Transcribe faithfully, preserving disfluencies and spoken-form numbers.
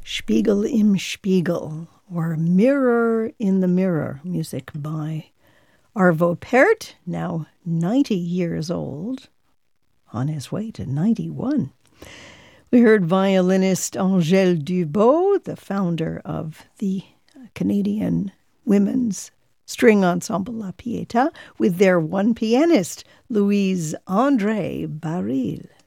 Spiegel im Spiegel, or Mirror in the Mirror, music by Arvo Pärt, now ninety years old, on his way to ninety-one. We heard violinist Angèle Dubot, the founder of the Canadian women's string ensemble La Pietà, with their one pianist, Louise André Baril.